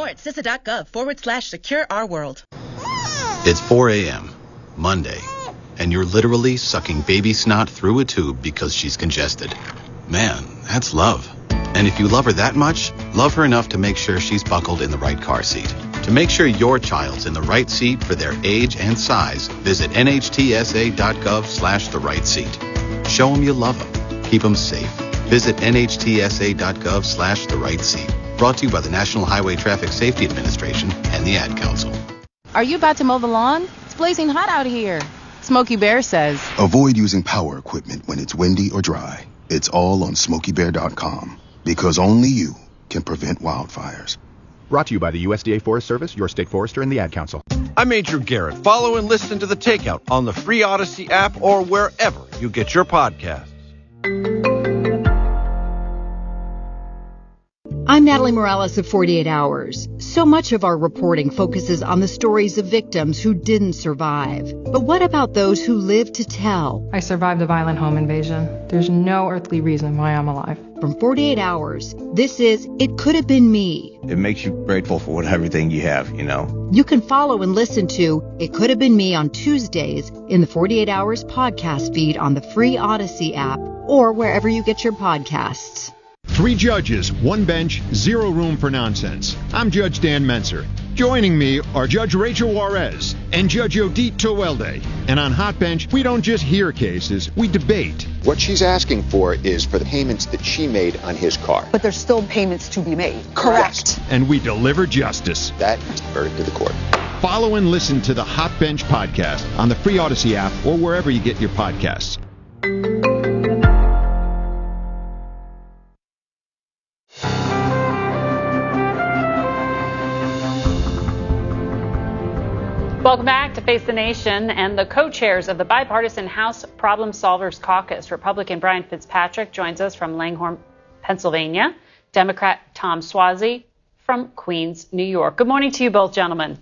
more at CISA.gov/secure our world. It's 4 a.m., Monday, and you're literally sucking baby snot through a tube because she's congested. Man, that's love. And if you love her that much, love her enough to make sure she's buckled in the right car seat. To make sure your child's in the right seat for their age and size, visit nhtsa.gov/the right seat. Show them you love them. Keep them safe. Visit nhtsa.gov/the right seat. Brought to you by the National Highway Traffic Safety Administration and the Ad Council. Are you about to mow the lawn? It's blazing hot out here. Smokey Bear says, avoid using power equipment when it's windy or dry. It's all on SmokeyBear.com, because only you can prevent wildfires. Brought to you by the USDA Forest Service, your state forester, and the Ad Council. I'm Major Garrett. Follow and listen to The Takeout on the free Odyssey app or wherever you get your podcasts. I'm Natalie Morales of 48 Hours. So much of our reporting focuses on the stories of victims who didn't survive. But what about those who lived to tell? I survived a violent home invasion. There's no earthly reason why I'm alive. From 48 Hours, this is It Could Have Been Me. It makes you grateful for everything you have, you know. You can follow and listen to It Could Have Been Me on Tuesdays in the 48 Hours podcast feed on the free Odyssey app or wherever you get your podcasts. 3 judges, 1 bench, 0 room for nonsense. I'm Judge Dan Menser. Joining me are Judge Rachel Juarez and Judge Yodit Towelde. And on Hot Bench, we don't just hear cases, we debate. What she's asking for is for the payments that she made on his car. But there's still payments to be made. Correct. And we deliver justice. That is the verdict of the court. Follow and listen to the Hot Bench podcast on the free Odyssey app or wherever you get your podcasts. Welcome back to Face the Nation. And the co-chairs of the bipartisan House Problem Solvers Caucus, Republican Brian Fitzpatrick joins us from Langhorne, Pennsylvania, Democrat Tom Suozzi from Queens, New York. Good morning to you both, gentlemen.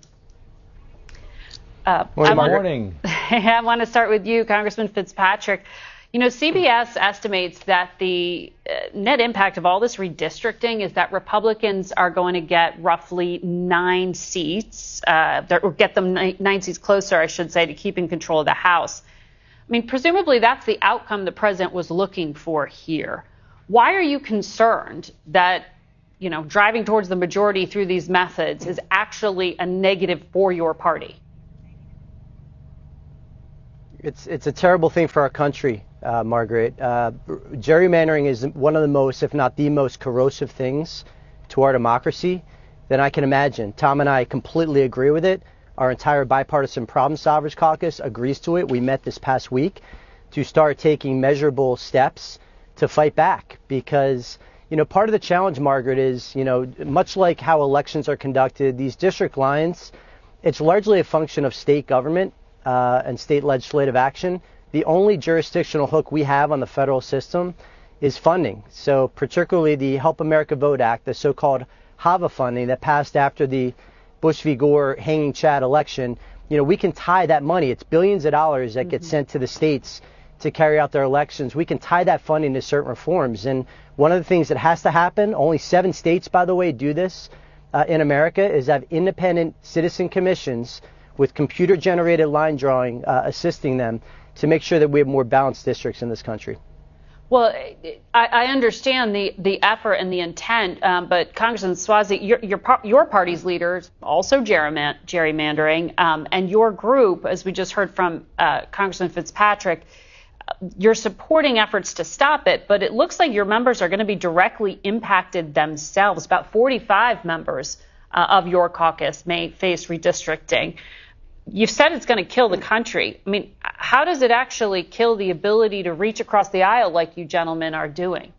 Good morning. I want to start with you, Congressman Fitzpatrick. You know, CBS estimates that the net impact of all this redistricting is that Republicans are going to get roughly 9 seats, or get them 9 seats closer, I should say, to keeping control of the House. I mean, presumably that's the outcome the president was looking for here. Why are you concerned that, you know, driving towards the majority through these methods is actually a negative for your party? It's a terrible thing for our country, Margaret. Gerrymandering is one of the most, if not the most, corrosive things to our democracy that I can imagine. Tom and I completely agree with it. Our entire bipartisan Problem Solvers Caucus agrees to it. We met this past week to start taking measurable steps to fight back because, you know, part of the challenge, Margaret, is, you know, much like how elections are conducted, these district lines, it's largely a function of state government and state legislative action. The only jurisdictional hook we have on the federal system is funding. So particularly the Help America Vote Act, the so-called HAVA funding that passed after the Bush v. Gore hanging Chad election, you know, we can tie that money. It's billions of dollars that get sent to the states to carry out their elections. We can tie that funding to certain reforms. And one of the things that has to happen, only 7 states, by the way, do this in America, is have independent citizen commissions with computer-generated line drawing assisting them to make sure that we have more balanced districts in this country. Well, I understand the effort and the intent, but Congressman Suozzi, your party's leaders also gerrymandering, and your group, as we just heard from Congressman Fitzpatrick, you're supporting efforts to stop it, but it looks like your members are going to be directly impacted themselves. About 45 members of your caucus may face redistricting. You've said it's going to kill the country. I mean, how does it actually kill the ability to reach across the aisle like you gentlemen are doing?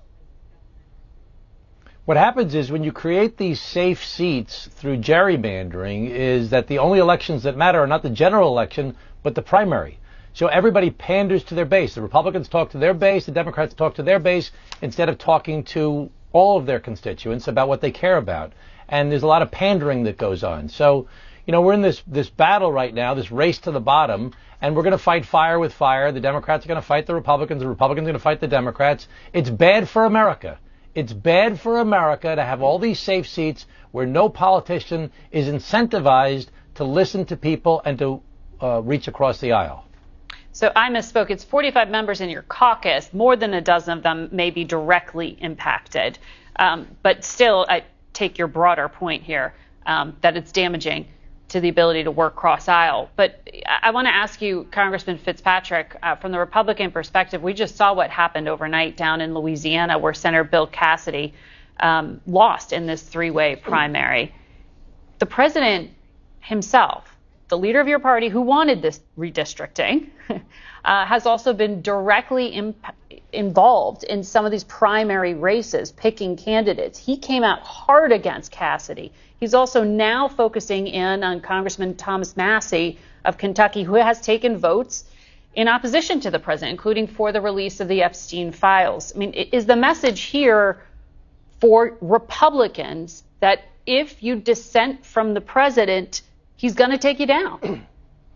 What happens is when you create these safe seats through gerrymandering is that the only elections that matter are not the general election, but the primary. So everybody panders to their base. The Republicans talk to their base, the Democrats talk to their base, instead of talking to all of their constituents about what they care about. And there's a lot of pandering that goes on. So, you know, we're in this battle right now, this race to the bottom, and we're going to fight fire with fire. The Democrats are going to fight the Republicans are going to fight the Democrats. It's bad for America It's bad for America to have all these safe seats where no politician is incentivized to listen to people and to reach across the aisle. So I misspoke. It's 45 members in your caucus. More than a dozen of them may be directly impacted. But still, I take your broader point here that it's damaging to the ability to work cross-aisle. But I want to ask you, Congressman Fitzpatrick, from the Republican perspective, we just saw what happened overnight down in Louisiana where Senator Bill Cassidy lost in this three-way primary. The president himself, the leader of your party who wanted this redistricting, has also been directly involved in some of these primary races, picking candidates. He came out hard against Cassidy. He's also now focusing in on Congressman Thomas Massie of Kentucky, who has taken votes in opposition to the president, including for the release of the Epstein files. I mean, is the message here for Republicans that if you dissent from the president, he's going to take you down?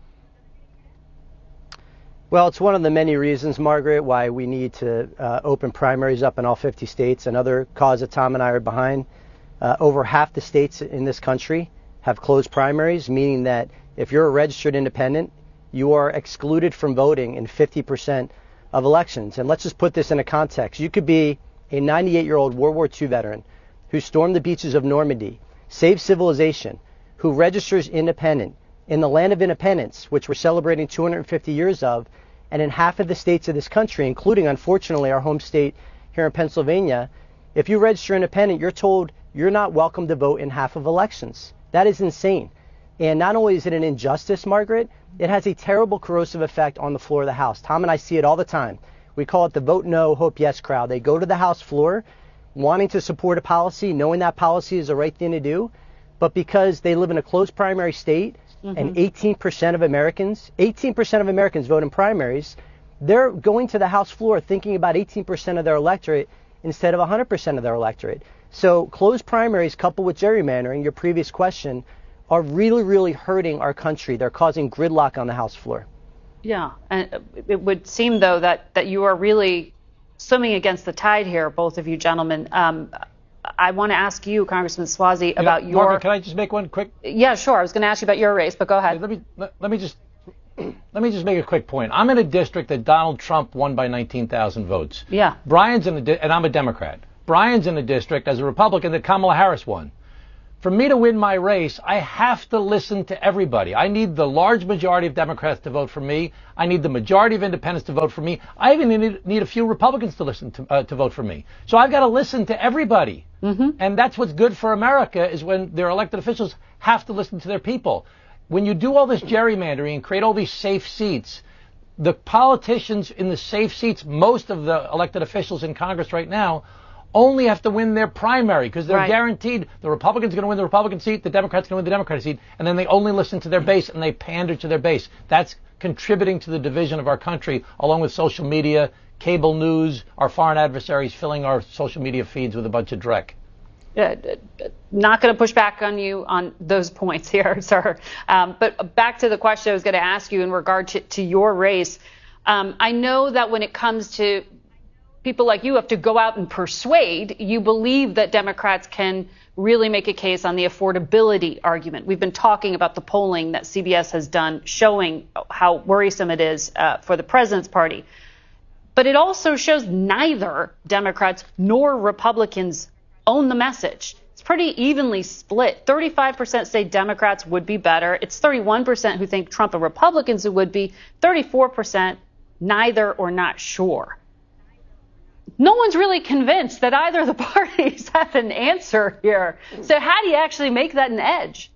Well, it's one of the many reasons, Margaret, why we need to open primaries up in all 50 states. Another cause that Tom and I are behind. Over half the states in this country have closed primaries, meaning that if you're a registered independent, you are excluded from voting in 50% of elections. And let's just put this into context. You could be a 98-year-old World War II veteran who stormed the beaches of Normandy, saved civilization, who registers independent in the land of independence, which we're celebrating 250 years of, and in half of the states of this country, including, unfortunately, our home state here in Pennsylvania, if you register independent, you're told you're not welcome to vote in half of elections. That is insane. And not only is it an injustice, Margaret, it has a terrible corrosive effect on the floor of the House. Tom and I see it all the time. We call it the vote no, hope yes crowd. They go to the House floor wanting to support a policy, knowing that policy is the right thing to do, but because they live in a closed primary state, and 18% of Americans vote in primaries, they're going to the House floor thinking about 18% of their electorate instead of 100% of their electorate. So closed primaries coupled with gerrymandering, your previous question, are really, really hurting our country. They're causing gridlock on the House floor. Yeah, and it would seem, though, that you are really swimming against the tide here, both of you gentlemen. I want to ask you, Congressman Suozzi, about your... Margaret, can I just make one quick... Yeah, sure. I was going to ask you about your race, but go ahead. Let me just make a quick point. I'm in a district that Donald Trump won by 19,000 votes. Yeah. Brian's in and I'm a Democrat. Brian's in a district as a Republican that Kamala Harris won. For me to win my race, I have to listen to everybody. I need the large majority of Democrats to vote for me. I need the majority of independents to vote for me. I even need a few Republicans to listen to vote for me. So I've got to listen to everybody. And that's what's good for America, is when their elected officials have to listen to their people. When you do all this gerrymandering and create all these safe seats, the politicians in the safe seats, most of the elected officials in Congress right now, only have to win their primary because they're guaranteed the Republican's going to win the Republican seat, the Democrat's going to win the Democratic seat, and then they only listen to their base and they pander to their base. That's contributing to the division of our country, along with social media, cable news, our foreign adversaries filling our social media feeds with a bunch of dreck. Not going to push back on you on those points here, sir. But back to the question I was going to ask you in regard to your race. I know that when it comes to people like you have to go out and persuade, you believe that Democrats can really make a case on the affordability argument. We've been talking about the polling that CBS has done showing how worrisome it is for the president's party. But it also shows neither Democrats nor Republicans own the message. It's pretty evenly split. 35% say Democrats would be better. It's 31% who think Trump and Republicans would be. 34% neither or not sure. No one's really convinced that either of the parties have an answer here. So how do you actually make that an edge?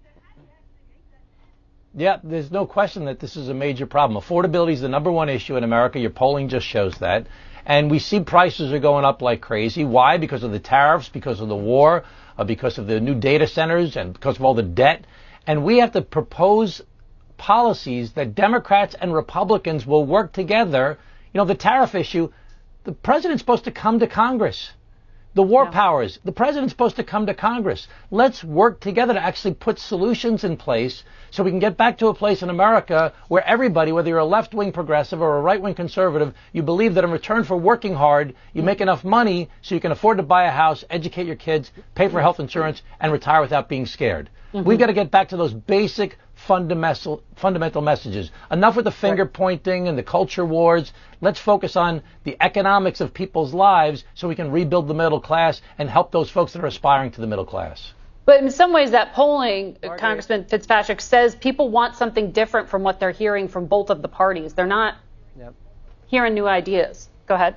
Yeah, there's no question that this is a major problem. Affordability is the number one issue in America. Your polling just shows that. And we see prices are going up like crazy. Why? Because of the tariffs, because of the war, because of the new data centers, and because of all the debt. And we have to propose policies that Democrats and Republicans will work together. You know, the tariff issue, the president's supposed to come to Congress The war powers, the president's supposed to come to Congress. Let's work together to actually put solutions in place so we can get back to a place in America where everybody, whether you're a left-wing progressive or a right-wing conservative, you believe that in return for working hard, you make enough money so you can afford to buy a house, educate your kids, pay for health insurance, and retire without being scared. Mm-hmm. We've got to get back to those basic fundamental messages. Enough with the finger pointing and the culture wars. Let's focus on the economics of people's lives so we can rebuild the middle class and help those folks that are aspiring to the middle class. But in some ways that polling, Congressman Fitzpatrick, says people want something different from what they're hearing from both of the parties. They're not hearing new ideas. Go ahead.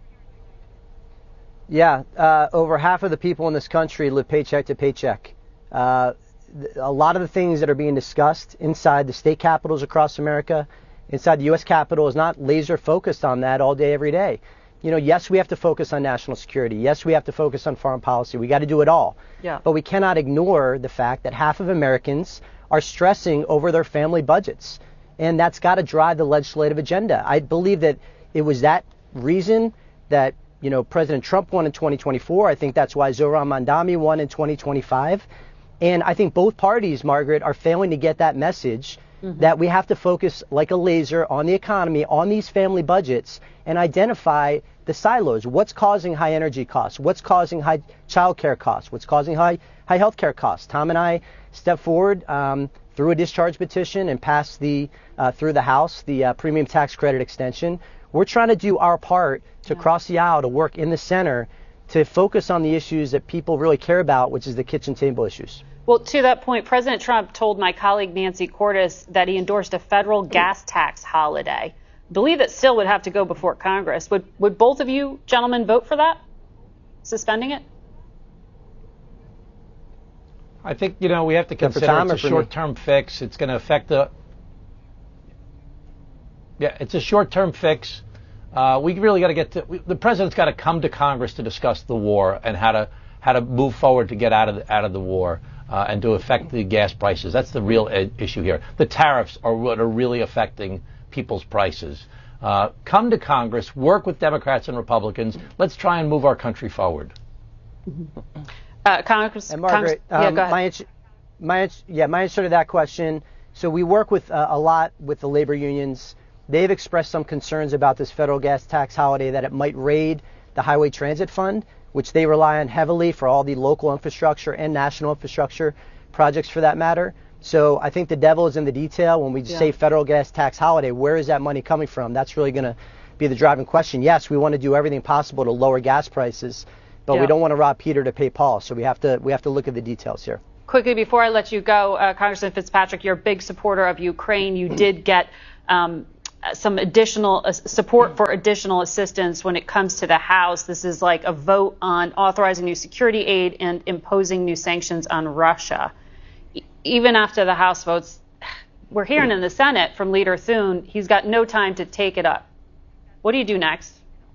Yeah, over half of the people in this country live paycheck to paycheck. A lot of the things that are being discussed inside the state capitals across America, inside the U.S. Capitol, is not laser focused on that all day, every day. You know, yes, we have to focus on national security. Yes, we have to focus on foreign policy. We got to do it all. Yeah. But we cannot ignore the fact that half of Americans are stressing over their family budgets. And that's got to drive the legislative agenda. I believe that it was that reason that, you know, President Trump won in 2024. I think that's why Zohran Mamdani won in 2025. And I think both parties, Margaret, are failing to get that message that we have to focus like a laser on the economy, on these family budgets, and identify the silos. What's causing high energy costs? What's causing high child care costs? What's causing high health care costs? Tom and I stepped forward through a discharge petition and passed through the House the premium tax credit extension. We're trying to do our part to cross the aisle, to work in the center, to focus on the issues that people really care about, which is the kitchen table issues. Well, to that point, President Trump told my colleague Nancy Cordes that he endorsed a federal gas tax holiday. I believe that still would have to go before Congress. Would both of you gentlemen vote for that? Suspending it? I think, you know, we have to consider it's a short-term fix. It's going to affect it's a short-term fix. We really got to get to the president's got to come to Congress to discuss the war and how to move forward to get out of the war and to affect the gas prices. That's the real issue here. The tariffs are what are really affecting people's prices. Come to Congress, work with Democrats and Republicans. Let's try and move our country forward. Congress, and Margaret, go ahead. My answer to that question. So we work with a lot with the labor unions. They've expressed some concerns about this federal gas tax holiday, that it might raid the Highway Transit Fund, which they rely on heavily for all the local infrastructure and national infrastructure projects for that matter. So I think the devil is in the detail when we say federal gas tax holiday. Where is that money coming from? That's really going to be the driving question. Yes, we want to do everything possible to lower gas prices, but we don't want to rob Peter to pay Paul. So we have to look at the details here. Quickly, before I let you go, Congressman Fitzpatrick, you're a big supporter of Ukraine. You did get some additional support for additional assistance when it comes to the House. This is like a vote on authorizing new security aid and imposing new sanctions on Russia. Even after the House votes, we're hearing in the Senate from Leader Thune, he's got no time to take it up. What do you do next?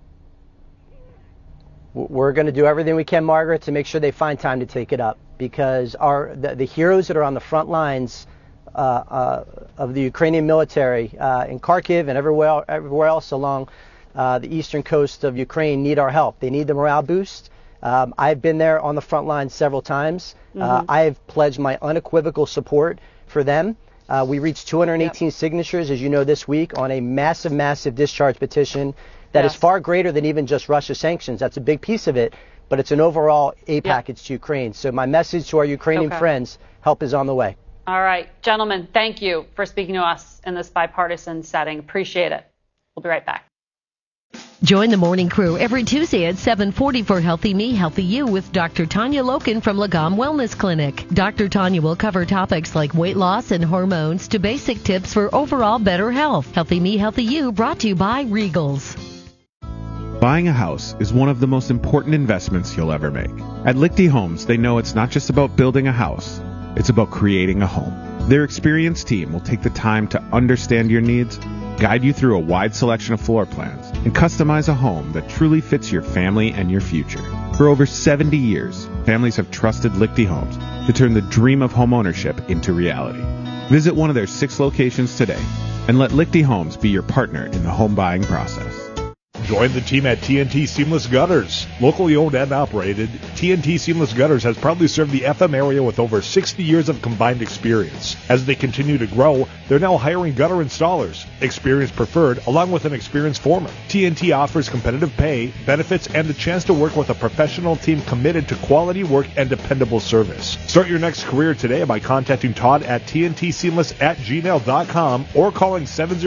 We're going to do everything we can, Margaret, to make sure they find time to take it up, because the heroes that are on the front lines of the Ukrainian military in Kharkiv and everywhere else along the eastern coast of Ukraine need our help. They need the morale boost. I've been there on the front line several times. I've pledged my unequivocal support for them. We reached 218 signatures, as you know, this week on a massive discharge petition that is far greater than even just Russia sanctions. That's a big piece of it, but it's an overall aid package to Ukraine. So my message to our Ukrainian friends, help is on the way. All right, gentlemen, thank you for speaking to us in this bipartisan setting. Appreciate it. We'll be right back. Join the morning crew every Tuesday at 7:40 for Healthy Me, Healthy You with Dr. Tanya Loken from Lagom Wellness Clinic. Dr. Tanya will cover topics like weight loss and hormones to basic tips for overall better health. Healthy Me, Healthy You brought to you by Regals. Buying a house is one of the most important investments you'll ever make. At Lichty Homes, they know it's not just about building a house, it's about creating a home. Their experienced team will take the time to understand your needs, guide you through a wide selection of floor plans, and customize a home that truly fits your family and your future. For over 70 years, families have trusted Lichty Homes to turn the dream of homeownership into reality. Visit one of their 6 locations today and let Lichty Homes be your partner in the home buying process. Join the team at TNT Seamless Gutters. Locally owned and operated, TNT Seamless Gutters has proudly served the FM area with over 60 years of combined experience. As they continue to grow, they're now hiring gutter installers, experience preferred, along with an experienced foreman. TNT offers competitive pay, benefits, and the chance to work with a professional team committed to quality work and dependable service. Start your next career today by contacting Todd at tntseamless@gmail.com or calling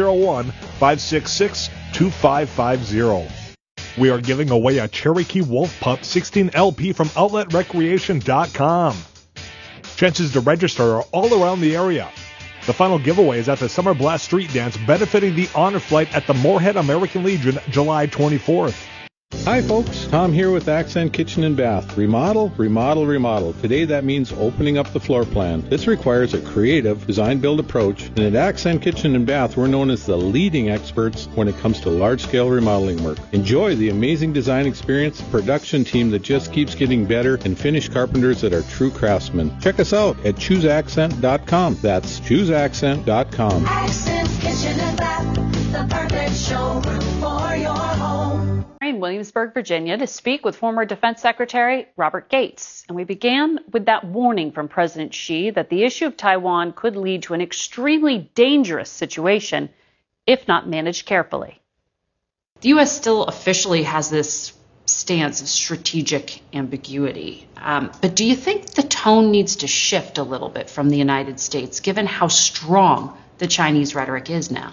701-566-2550. We are giving away a Cherokee Wolf Pup 16 LP from OutletRecreation.com. Chances to register are all around the area. The final giveaway is at the Summer Blast Street Dance benefiting the Honor Flight at the Moorhead American Legion, July 24th. Hi folks, Tom here with Accent Kitchen and Bath. Remodel, remodel, remodel. Today that means opening up the floor plan. This requires a creative design-build approach, and at Accent Kitchen and Bath we're known as the leading experts when it comes to large-scale remodeling work. Enjoy the amazing design experience, production team that just keeps getting better, and finished carpenters that are true craftsmen. Check us out at ChooseAccent.com. That's ChooseAccent.com. Accent Kitchen and Bath, the perfect showroom for your home. In Williamsburg, Virginia, to speak with former Defense Secretary Robert Gates. And we began with that warning from President Xi that the issue of Taiwan could lead to an extremely dangerous situation if not managed carefully. The U.S. still officially has this stance of strategic ambiguity. But do you think the tone needs to shift a little bit from the United States, given how strong the Chinese rhetoric is now?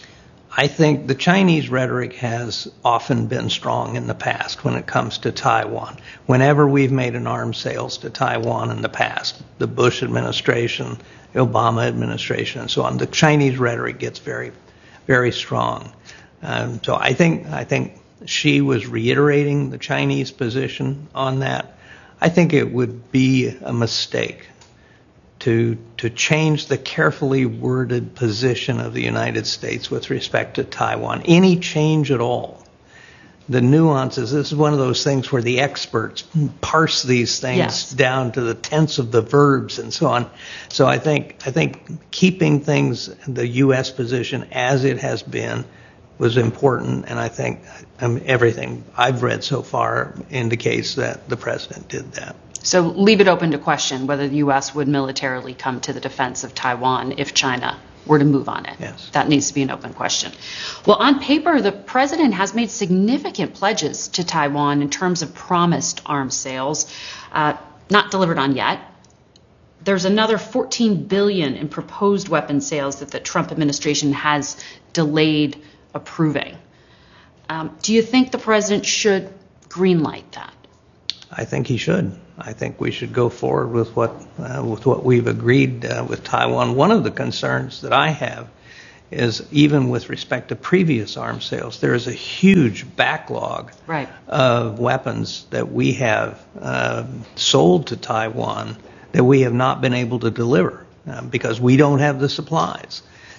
I think the Chinese rhetoric has often been strong in the past when it comes to Taiwan. Whenever we've made an arms sales to Taiwan in the past, the Bush administration, the Obama administration, and so on, the Chinese rhetoric gets very, very strong. So I think Xi was reiterating the Chinese position on that. I think it would be a mistake to change the carefully worded position of the United States with respect to Taiwan. Any change at all. The nuances, this is one of those things where the experts parse these things down to the tense of the verbs and so on. So I think keeping things, the U.S. position as it has been, was important, and I think everything I've read so far indicates that the president did that. So leave it open to question whether the U.S. would militarily come to the defense of Taiwan if China were to move on it. Yes. That needs to be an open question. Well, on paper, the president has made significant pledges to Taiwan in terms of promised arms sales, not delivered on yet. There's another $14 billion in proposed weapon sales that the Trump administration has delayed approving. Do you think the president should greenlight that? I think he should. I think we should go forward with what we've agreed with Taiwan. One of the concerns that I have is even with respect to previous arms sales, there is a huge backlog of weapons that we have sold to Taiwan that we have not been able to deliver because we don't have the supplies.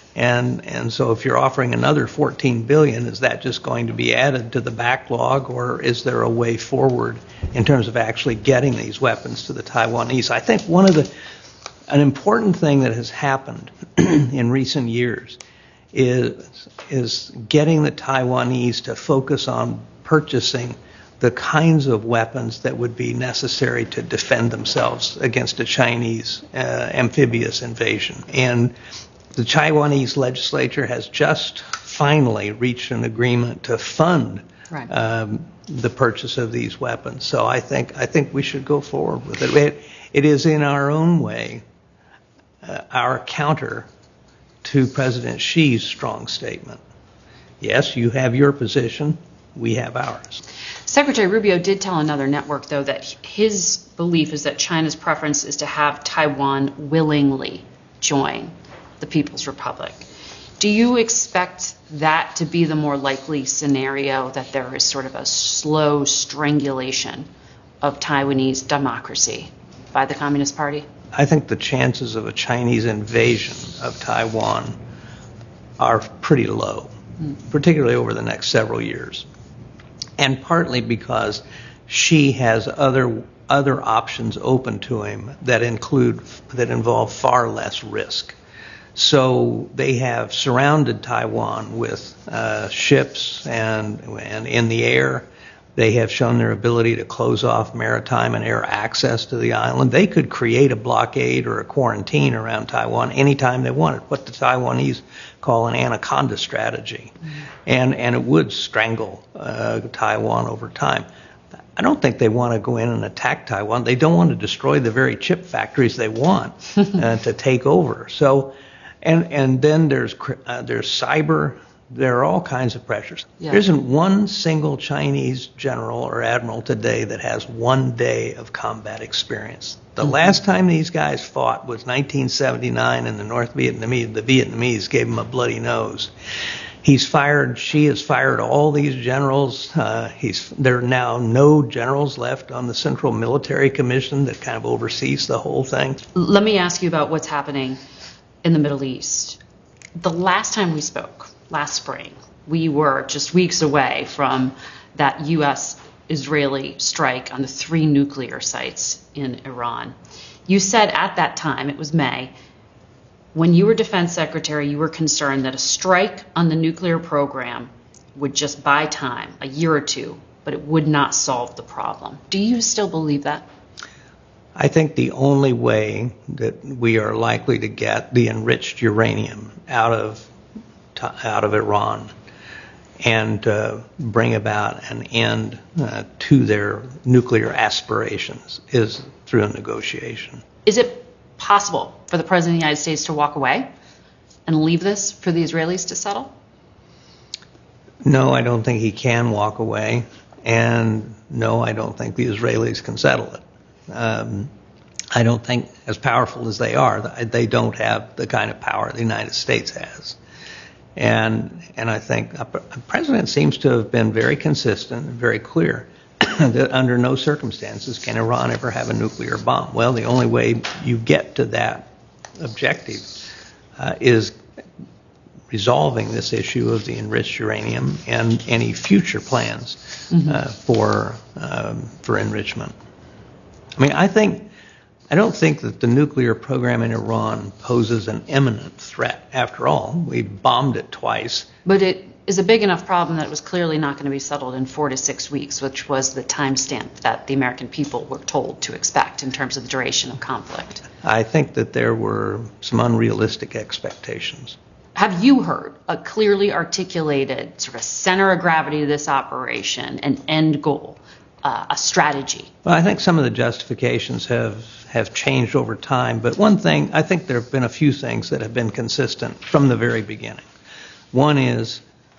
And so if you're offering another $14 billion, is that just going to be added to the backlog, or is there a way forward in terms of actually getting these weapons to the Taiwanese? I think an important thing that has happened in recent years is getting the Taiwanese to focus on purchasing the kinds of weapons that would be necessary to defend themselves against a Chinese amphibious invasion. And the Taiwanese legislature has just finally reached an agreement to fund the purchase of these weapons. So I think we should go forward with it. It is in our own way our counter to President Xi's strong statement. Yes, you have your position. We have ours. Secretary Rubio did tell another network, though, that his belief is that China's preference is to have Taiwan willingly join the People's Republic. Do you expect that to be the more likely scenario, that there is sort of a slow strangulation of Taiwanese democracy by the Communist Party? I think the chances of a Chinese invasion of Taiwan are pretty low, particularly over the next several years. And partly because Xi has other options open to him that involve far less risk. So they have surrounded Taiwan with ships and in the air. They have shown their ability to close off maritime and air access to the island. They could create a blockade or a quarantine around Taiwan anytime they wanted, what the Taiwanese call an anaconda strategy. And it would strangle Taiwan over time. I don't think they want to go in and attack Taiwan. They don't want to destroy the very chip factories they want to take over. So, and then there's cyber. There are all kinds of pressures. Yeah. There isn't one single Chinese general or admiral today that has 1 day of combat experience. The last time these guys fought was 1979 in the North Vietnamese. The Vietnamese gave them a bloody nose. She has fired all these generals. There are now no generals left on the Central Military Commission that kind of oversees the whole thing. Let me ask you about what's happening in the Middle East. The last time we spoke, last spring, we were just weeks away from that U.S.-Israeli strike on the 3 nuclear sites in Iran. You said at that time, it was May, when you were defense secretary, you were concerned that a strike on the nuclear program would just buy time, a year or two, but it would not solve the problem. Do you still believe that? I think the only way that we are likely to get the enriched uranium out of Iran and bring about an end to their nuclear aspirations is through a negotiation. Is it possible for the President of the United States to walk away and leave this for the Israelis to settle? No, I don't think he can walk away. And no, I don't think the Israelis can settle it. I don't think, as powerful as they are, they don't have the kind of power the United States has. And I think the President seems to have been very consistent and very clear that under no circumstances can Iran ever have a nuclear bomb. Well, the only way you get to that objective is resolving this issue of the enriched uranium and any future plans for enrichment. I mean, I don't think that the nuclear program in Iran poses an imminent threat. After all, we bombed it twice. But it is a big enough problem that it was clearly not going to be settled in 4 to 6 weeks, which was the timestamp that the American people were told to expect in terms of the duration of conflict. I think that there were some unrealistic expectations. Have you heard a clearly articulated sort of center of gravity of this operation, an end goal, a strategy? Well, I think some of the justifications have changed over time. But one thing, I think there have been a few things that have been consistent from the very beginning. One is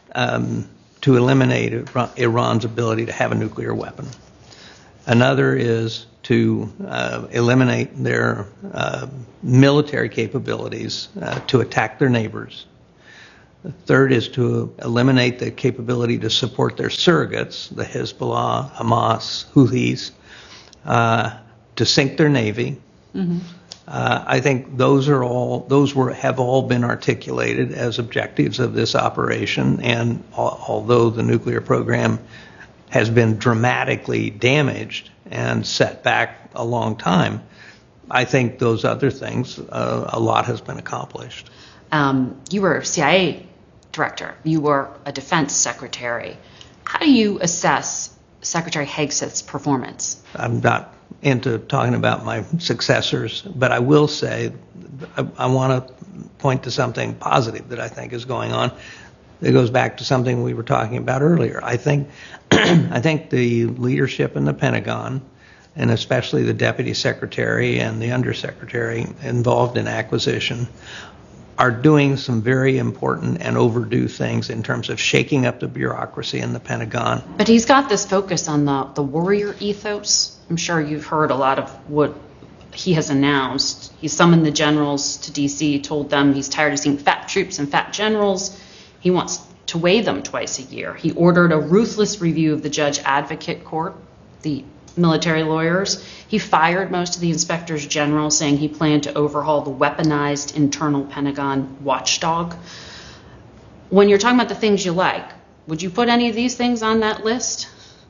to eliminate Iran's ability to have a nuclear weapon. Another is to eliminate their military capabilities to attack their neighbors. The third is to eliminate the capability to support their surrogates, the Hezbollah, Hamas, Houthis, to sink their navy. I think those have all been articulated as objectives of this operation. And although the nuclear program has been dramatically damaged and set back a long time, I think those other things, a lot has been accomplished. You were CIA director. You were a defense secretary. How do you assess Secretary Hegseth's performance? I'm not into talking about my successors, but I will say I want to point to something positive that I think is going on. It goes back to something we were talking about earlier. I think the leadership in the Pentagon, and especially the deputy secretary and the undersecretary involved in acquisition, are doing some very important and overdue things in terms of shaking up the bureaucracy in the Pentagon. But he's got this focus on the warrior ethos. I'm sure you've heard a lot of what he has announced. He summoned the generals to D.C., told them he's tired of seeing fat troops and fat generals. He wants to weigh them twice a year. He ordered a ruthless review of the Judge Advocate Court, the military lawyers. He fired most of the inspectors general, saying he planned to overhaul the weaponized internal Pentagon watchdog. When you're talking about the things you like, would you put any of these things on that list?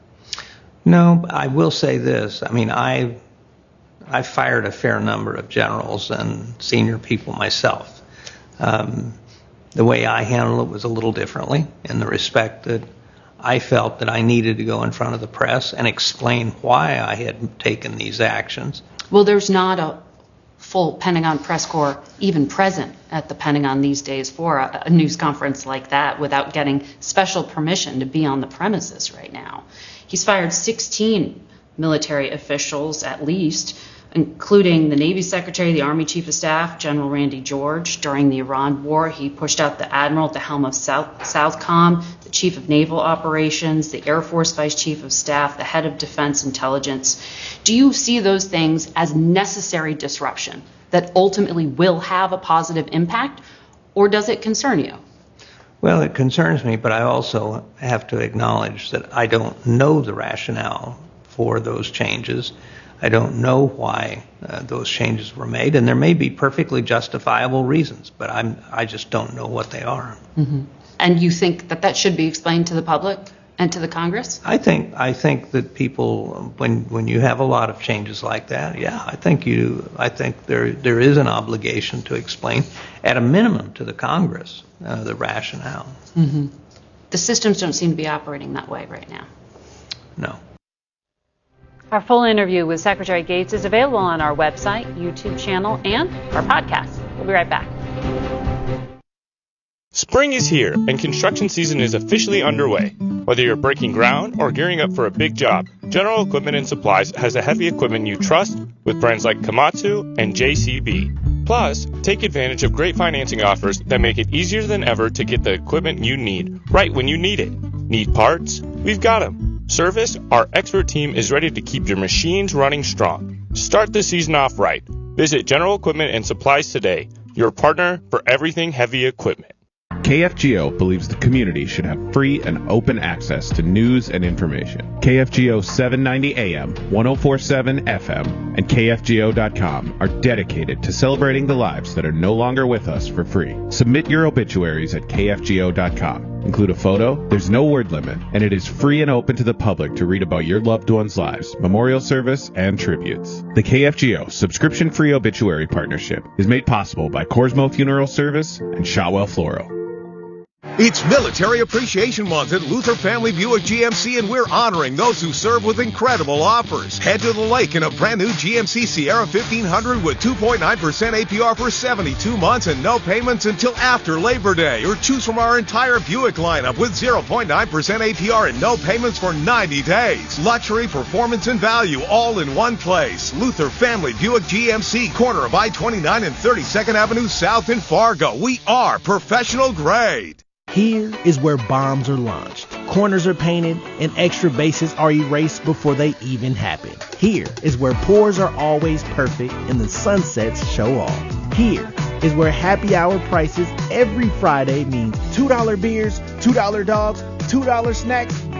No, I will say this. I mean, I fired a fair number of generals and senior people myself. The way I handled it was a little differently, in the respect that I felt that I needed to go in front of the press and explain why I had taken these actions. Well, there's not a full Pentagon press corps even present at the Pentagon these days for a news conference like that without getting special permission to be on the premises right now. He's fired 16 military officials at least, including the Navy Secretary, the Army Chief of Staff, General Randy George. During the Iran war, he pushed out the Admiral at the helm of Southcom, the Chief of Naval Operations, the Air Force Vice Chief of Staff, the Head of Defense Intelligence. Do you see those things as necessary disruption that ultimately will have a positive impact, or does it concern you? Well, it concerns me, but I also have to acknowledge that I don't know the rationale for those changes. I don't know why those changes were made, and there may be perfectly justifiable reasons, but I just don't know what they are. Mm-hmm. And you think that should be explained to the public and to the Congress? I think that people, when you have a lot of changes like that, yeah, I think there is an obligation to explain, at a minimum, to the Congress the rationale. Mm-hmm. The systems don't seem to be operating that way right now. No. Our full interview with Secretary Gates is available on our website, YouTube channel, and our podcast. We'll be right back. Spring is here, and construction season is officially underway. Whether you're breaking ground or gearing up for a big job, General Equipment and Supplies has the heavy equipment you trust with brands like Komatsu and JCB. Plus, take advantage of great financing offers that make it easier than ever to get the equipment you need right when you need it. Need parts? We've got them. Service? Our expert team is ready to keep your machines running strong. Start the season off right. Visit General Equipment and Supplies today, your partner for everything heavy equipment. KFGO believes the community should have free and open access to news and information. KFGO 790 AM, 1047 FM, and KFGO.com are dedicated to celebrating the lives that are no longer with us for free. Submit your obituaries at KFGO.com. Include a photo, there's no word limit, and it is free and open to the public to read about your loved ones' lives, memorial service, and tributes. The KFGO subscription-free obituary partnership is made possible by Corsmo Funeral Service and Shawwell Floral. It's Military Appreciation Month at Luther Family Buick GMC, and we're honoring those who serve with incredible offers. Head to the lake in a brand new GMC Sierra 1500 with 2.9% APR for 72 months and no payments until after Labor Day. Or choose from our entire Buick lineup with 0.9% APR and no payments for 90 days. Luxury, performance, and value all in one place. Luther Family Buick GMC, corner of I-29 and 32nd Avenue South in Fargo. We are professional grade. Here is where bombs are launched, corners are painted, and extra bases are erased before they even happen. Here is where pours are always perfect and the sunsets show off. Here is where happy hour prices every Friday means $2 beers, $2 dogs, $2 snacks,